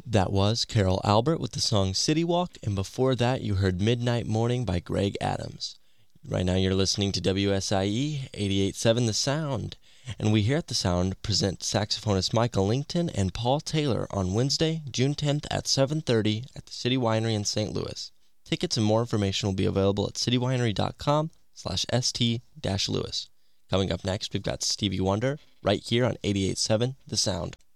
That was Carol Albert with the song City Walk, and before that you heard Midnight Morning by Greg Adams. Right now you're listening to WSIE 88.7 The Sound, and we here at The Sound present saxophonist Michael Lington and Paul Taylor on Wednesday, June 10th at 7:30 at the City Winery in St. Louis. Tickets and more information will be available at citywinery.com/st-louis. Coming up next, we've got Stevie Wonder right here on 88.7 The Sound.